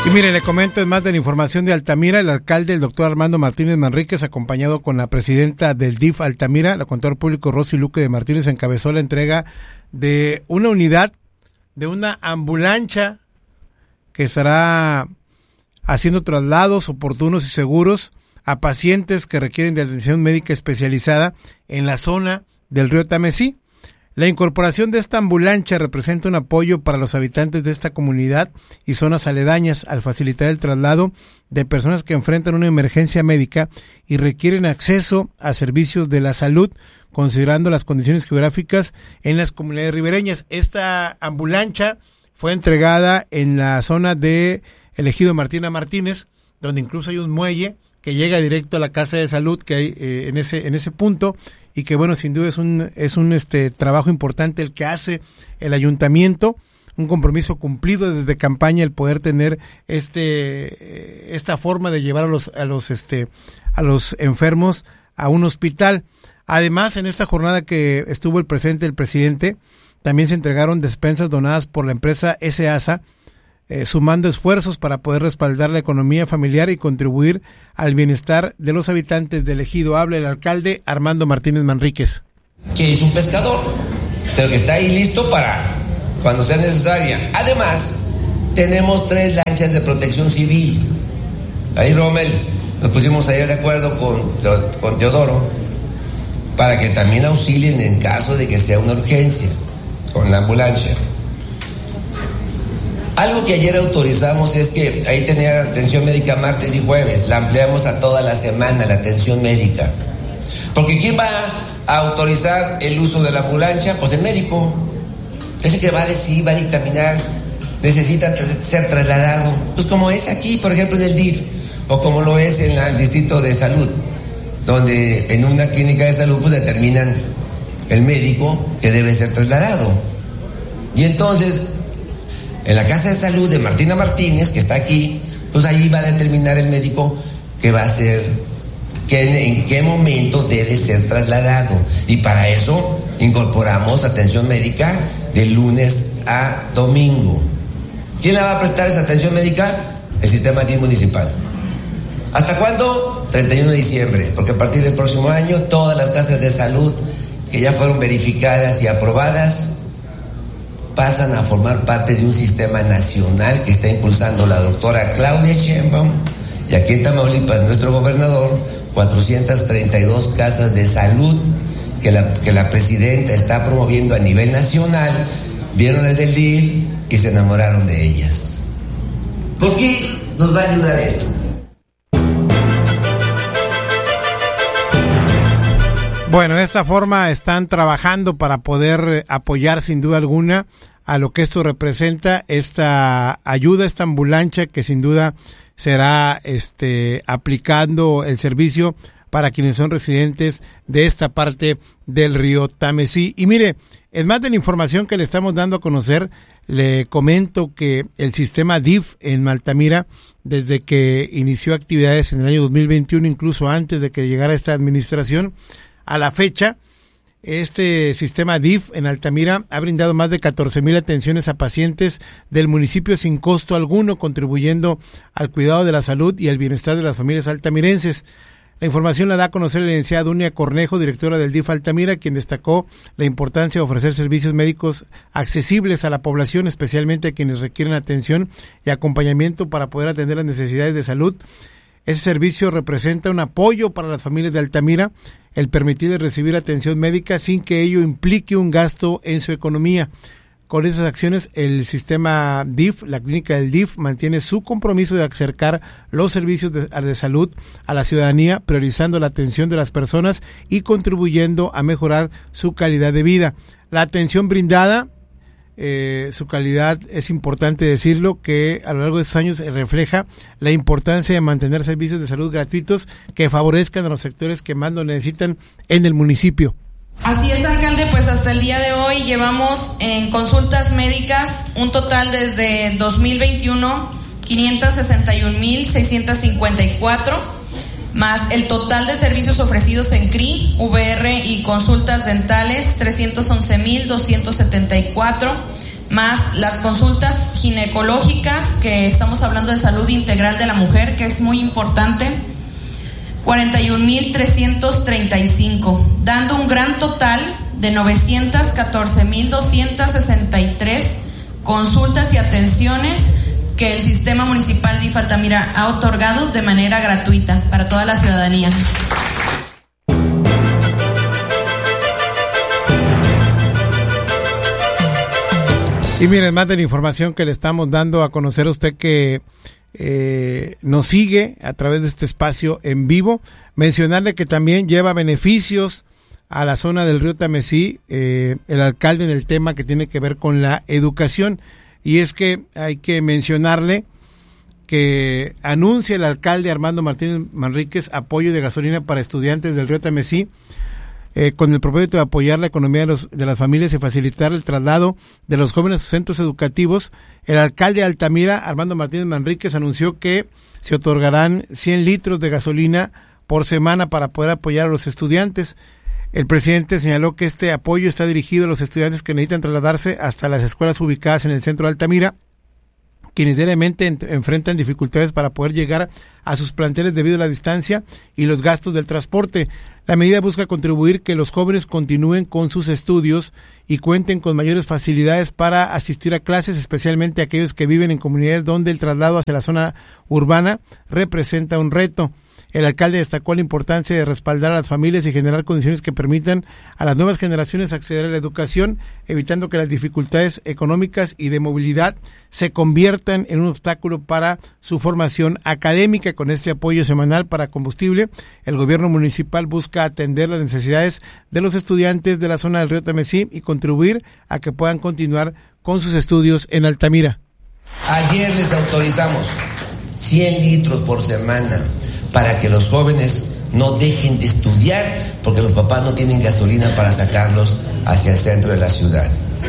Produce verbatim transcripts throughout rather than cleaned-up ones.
Y mire, le comento en más de la información de Altamira, el alcalde, el doctor Armando Martínez Manríquez, acompañado con la presidenta del D I F Altamira, la contador público Rosy Luque de Martínez, encabezó la entrega de una unidad, de una ambulancia que estará haciendo traslados oportunos y seguros a pacientes que requieren de atención médica especializada en la zona del río Tamesí. La incorporación de esta ambulancia representa un apoyo para los habitantes de esta comunidad y zonas aledañas al facilitar el traslado de personas que enfrentan una emergencia médica y requieren acceso a servicios de la salud, considerando las condiciones geográficas en las comunidades ribereñas. Esta ambulancia fue entregada en la zona de el ejido Martina Martínez, donde incluso hay un muelle que llega directo a la casa de salud que hay eh, en ese en ese punto, y que bueno, sin duda es un es un este trabajo importante el que hace el ayuntamiento, un compromiso cumplido desde campaña el poder tener este esta forma de llevar a los a los este a los enfermos a un hospital. Además, en esta jornada que estuvo el presente el presidente, también se entregaron despensas donadas por la empresa S A S A, Eh, sumando esfuerzos para poder respaldar la economía familiar y contribuir al bienestar de los habitantes del ejido. Habla el alcalde Armando Martínez Manríquez. Que es un pescador, pero que está ahí listo para cuando sea necesaria. Además, tenemos tres lanchas de protección civil. Ahí, Rommel, nos pusimos ayer de acuerdo con, con Teodoro para que también auxilien en caso de que sea una urgencia con la ambulancia. Algo que ayer autorizamos es que ahí tenía atención médica martes y jueves, la ampliamos a toda la semana, la atención médica. Porque ¿quién va a autorizar el uso de la ambulancia? Pues el médico. Es el que va a decir, va a dictaminar, necesita ser trasladado. Pues como es aquí, por ejemplo, en el D I F, o como lo es en el Distrito de Salud, donde en una clínica de salud pues determinan el médico que debe ser trasladado. Y entonces, en la Casa de Salud de Martina Martínez, que está aquí, pues ahí va a determinar el médico que va a ser, que en qué momento debe ser trasladado. Y para eso incorporamos atención médica de lunes a domingo. ¿Quién le va a prestar esa atención médica? El sistema D I F municipal. ¿Hasta cuándo? treinta y uno de diciembre, porque a partir del próximo año todas las casas de salud que ya fueron verificadas y aprobadas pasan a formar parte de un sistema nacional que está impulsando la doctora Claudia Sheinbaum, y aquí en Tamaulipas nuestro gobernador, cuatrocientas treinta y dos casas de salud que la, que la presidenta está promoviendo a nivel nacional. Vieron el del D I F y se enamoraron de ellas. ¿Por qué nos va a ayudar esto? Bueno, de esta forma están trabajando para poder apoyar sin duda alguna a lo que esto representa, esta ayuda, esta ambulancia que sin duda será este aplicando el servicio para quienes son residentes de esta parte del río Tamesí. Y mire, en más de la información que le estamos dando a conocer, le comento que el sistema D I F en Altamira, desde que inició actividades en el año dos mil veintiuno, incluso antes de que llegara esta administración, a la fecha, este sistema D I F en Altamira ha brindado más de catorce mil atenciones a pacientes del municipio sin costo alguno, contribuyendo al cuidado de la salud y al bienestar de las familias altamirenses. La información la da a conocer la licenciada Dunia Cornejo, directora del D I F Altamira, quien destacó la importancia de ofrecer servicios médicos accesibles a la población, especialmente a quienes requieren atención y acompañamiento para poder atender las necesidades de salud. Ese servicio representa un apoyo para las familias de Altamira, el permitir recibir atención médica sin que ello implique un gasto en su economía. Con esas acciones, el sistema D I F, la clínica del D I F, mantiene su compromiso de acercar los servicios de, de salud a la ciudadanía, priorizando la atención de las personas y contribuyendo a mejorar su calidad de vida. La atención brindada, eh, su calidad, es importante decirlo, que a lo largo de estos años refleja la importancia de mantener servicios de salud gratuitos que favorezcan a los sectores que más lo necesitan en el municipio. Así es, alcalde, pues hasta el día de hoy llevamos en consultas médicas un total desde dos mil veintiuno, quinientas sesenta y un mil seiscientas cincuenta y cuatro, más el total de servicios ofrecidos en C R I, V R y consultas dentales, trescientos once mil doscientos setenta y cuatro, más las consultas ginecológicas, que estamos hablando de salud integral de la mujer, que es muy importante, cuarenta y un mil trescientos treinta y cinco, dando un gran total de novecientos catorce mil doscientos sesenta y tres consultas y atenciones que el Sistema Municipal de I F E Altamira ha otorgado de manera gratuita para toda la ciudadanía. Y miren, más de la información que le estamos dando a conocer a usted que eh, nos sigue a través de este espacio en vivo, mencionarle que también lleva beneficios a la zona del río Tamesí, eh, el alcalde, en el tema que tiene que ver con la educación. Y es que hay que mencionarle que anuncia el alcalde Armando Martínez Manríquez apoyo de gasolina para estudiantes del río Tamesí, Eh, con el propósito de apoyar la economía de, los, de las familias y facilitar el traslado de los jóvenes a sus centros educativos. El alcalde de Altamira, Armando Martínez Manríquez, anunció que se otorgarán cien litros de gasolina por semana para poder apoyar a los estudiantes. El presidente señaló que este apoyo está dirigido a los estudiantes que necesitan trasladarse hasta las escuelas ubicadas en el centro de Altamira, quienes diariamente en, enfrentan dificultades para poder llegar a sus planteles debido a la distancia y los gastos del transporte. La medida busca contribuir que los jóvenes continúen con sus estudios y cuenten con mayores facilidades para asistir a clases, especialmente aquellos que viven en comunidades donde el traslado hacia la zona urbana representa un reto. El alcalde destacó la importancia de respaldar a las familias y generar condiciones que permitan a las nuevas generaciones acceder a la educación, evitando que las dificultades económicas y de movilidad se conviertan en un obstáculo para su formación académica. Con este apoyo semanal para combustible, el gobierno municipal busca atender las necesidades de los estudiantes de la zona del río Tamesí y contribuir a que puedan continuar con sus estudios en Altamira. Ayer les autorizamos cien litros por semana para que los jóvenes no dejen de estudiar porque los papás no tienen gasolina para sacarlos hacia el centro de la ciudad.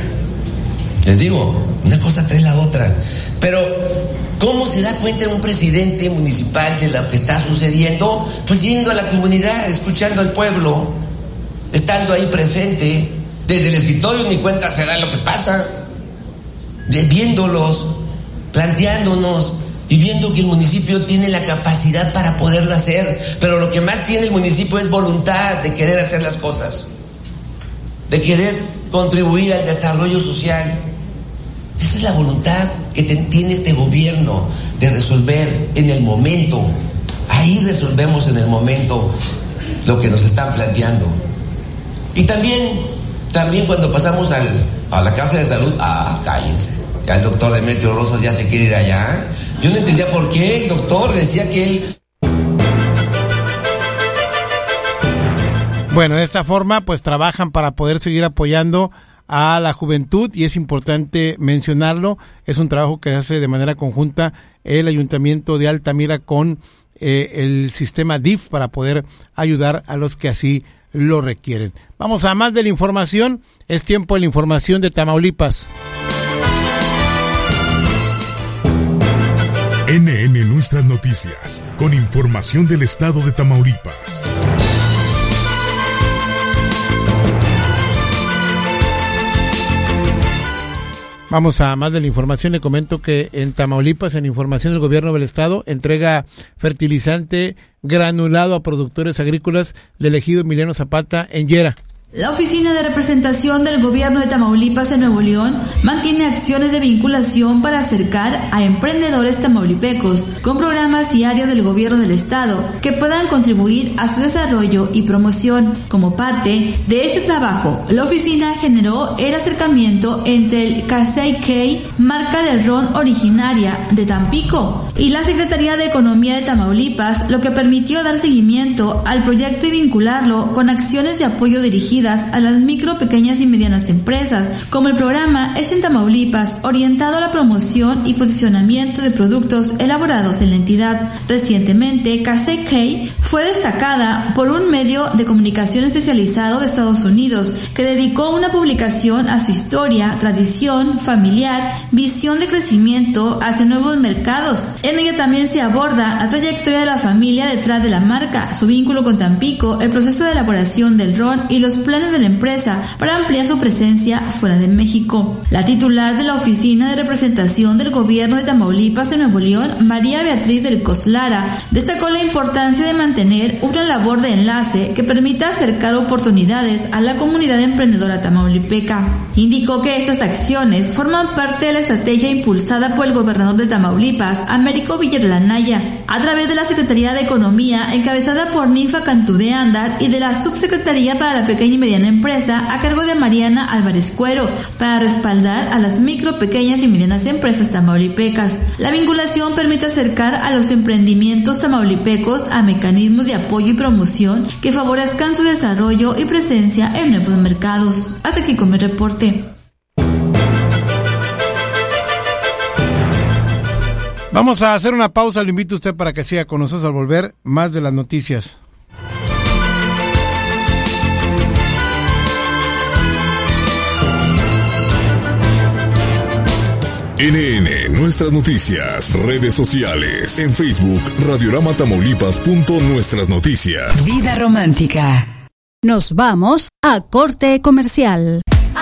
Les digo, una cosa trae la otra. Pero, ¿cómo se da cuenta un presidente municipal de lo que está sucediendo? Pues yendo a la comunidad, escuchando al pueblo, estando ahí presente. Desde el escritorio ni cuenta se da lo que pasa, de, viéndolos, planteándonos y viendo que el municipio tiene la capacidad para poderlo hacer. Pero lo que más tiene el municipio es voluntad de querer hacer las cosas, de querer contribuir al desarrollo social. Esa es la voluntad que tiene este gobierno de resolver en el momento. Ahí resolvemos en el momento lo que nos están planteando. Y también, también cuando pasamos al, a la casa de salud, ah, cállense, ya el doctor Demetrio Rosas ya se quiere ir allá. Yo no entendía por qué el doctor decía que él... Bueno, de esta forma pues trabajan para poder seguir apoyando a la juventud y es importante mencionarlo. Es un trabajo que hace de manera conjunta el Ayuntamiento de Altamira con eh, el sistema D I F para poder ayudar a los que así lo requieren. Vamos a más de la información. Es tiempo de la información de Tamaulipas. N N Nuestras Noticias, con información del estado de Tamaulipas. Vamos a más de la información. Le comento que en Tamaulipas, en información del gobierno del estado, entrega fertilizante granulado a productores agrícolas del ejido Emiliano Zapata en Yera. La Oficina de Representación del Gobierno de Tamaulipas en Nuevo León mantiene acciones de vinculación para acercar a emprendedores tamaulipecos con programas y áreas del Gobierno del Estado que puedan contribuir a su desarrollo y promoción. Como parte de este trabajo, la oficina generó el acercamiento entre el Casey K, marca del ron originaria de Tampico, y la Secretaría de Economía de Tamaulipas, lo que permitió dar seguimiento al proyecto y vincularlo con acciones de apoyo dirigidas a las micro, pequeñas y medianas empresas, como el programa Hecho en Tamaulipas, orientado a la promoción y posicionamiento de productos elaborados en la entidad. Recientemente, Casey K fue destacada por un medio de comunicación especializado de Estados Unidos que dedicó una publicación a su historia, tradición familiar, visión de crecimiento hacia nuevos mercados, En ella también se aborda la trayectoria de la familia detrás de la marca, su vínculo con Tampico, el proceso de elaboración del ron y los planes de la empresa para ampliar su presencia fuera de México. La titular de la Oficina de Representación del Gobierno de Tamaulipas en Nuevo León, María Beatriz del Coslara, destacó la importancia de mantener una labor de enlace que permita acercar oportunidades a la comunidad emprendedora tamaulipeca. Indicó que estas acciones forman parte de la estrategia impulsada por el gobernador de Tamaulipas, Américo Villarreal Anaya, a través de la Secretaría de Economía encabezada por Ninfa Cantú de Andar y de la Subsecretaría para la Pequeña y Mediana Empresa a cargo de Mariana Álvarez Cuero, para respaldar a las micro, pequeñas y medianas empresas tamaulipecas. La vinculación permite acercar a los emprendimientos tamaulipecos a mecanismos de apoyo y promoción que favorezcan su desarrollo y presencia en nuevos mercados. Hasta aquí con mi reporte. Vamos a hacer una pausa, lo invito a usted para que siga con nosotros al volver más de las noticias. N N, nuestras noticias, redes sociales, en Facebook, Radiorama Tamaulipas. Nuestras noticias. Vida romántica. Nos vamos a corte comercial.